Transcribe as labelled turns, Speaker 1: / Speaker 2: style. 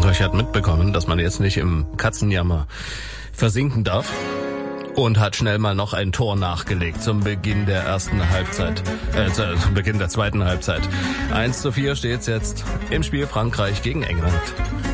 Speaker 1: Frankreich hat mitbekommen, dass man jetzt nicht im Katzenjammer versinken darf und hat schnell mal noch ein Tor nachgelegt zum Beginn der ersten Halbzeit, zum Beginn der zweiten Halbzeit. 1:4 steht's jetzt im Spiel Frankreich gegen England.